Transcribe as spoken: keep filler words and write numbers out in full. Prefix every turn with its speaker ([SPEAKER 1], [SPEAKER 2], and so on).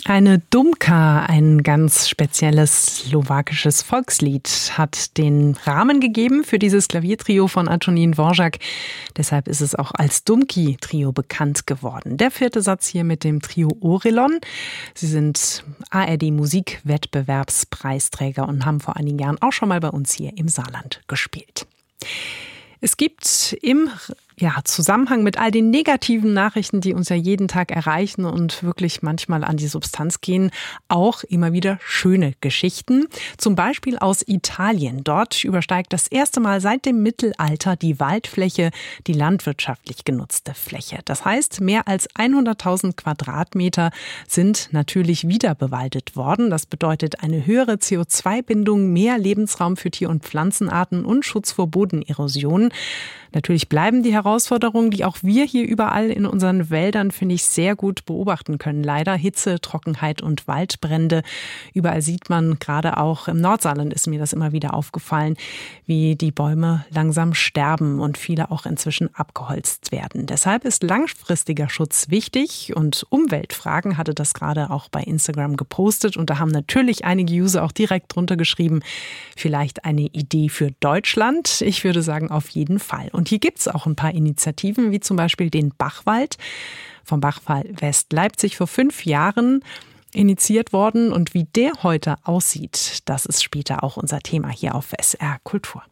[SPEAKER 1] Eine Dumka, ein ganz spezielles slowakisches Volkslied, hat den Rahmen gegeben für dieses Klaviertrio von Antonín Dvořák. Deshalb ist es auch als Dumki-Trio bekannt geworden. Der vierte Satz hier mit dem Trio Orelon. Sie sind A R D-Musikwettbewerbspreisträger und haben vor einigen Jahren auch schon mal bei uns hier im Saarland gespielt. Es gibt im ja, Zusammenhang mit all den negativen Nachrichten, die uns ja jeden Tag erreichen und wirklich manchmal an die Substanz gehen, auch immer wieder schöne Geschichten. Zum Beispiel aus Italien. Dort übersteigt das erste Mal seit dem Mittelalter die Waldfläche die landwirtschaftlich genutzte Fläche. Das heißt, mehr als hunderttausend Quadratmeter sind natürlich wieder bewaldet worden. Das bedeutet eine höhere C O zwei Bindung, mehr Lebensraum für Tier- und Pflanzenarten und Schutz vor Bodenerosion. Natürlich bleiben die Herausforderungen, die auch wir hier überall in unseren Wäldern, finde ich, sehr gut beobachten können. Leider Hitze, Trockenheit und Waldbrände. Überall sieht man, gerade auch im Nordsaarland ist mir das immer wieder aufgefallen, wie die Bäume langsam sterben und viele auch inzwischen abgeholzt werden. Deshalb ist langfristiger Schutz wichtig und Umweltfragen hatte das gerade auch bei Instagram gepostet und da haben natürlich einige User auch direkt drunter geschrieben, vielleicht eine Idee für Deutschland. Ich würde sagen, auf jeden Fall. Und hier gibt es auch ein paar Initiativen, wie zum Beispiel den Bachwald vom Bachwald West-Leipzig vor fünf Jahren initiiert worden. Und wie der heute aussieht, das ist später auch unser Thema hier auf S R Kultur.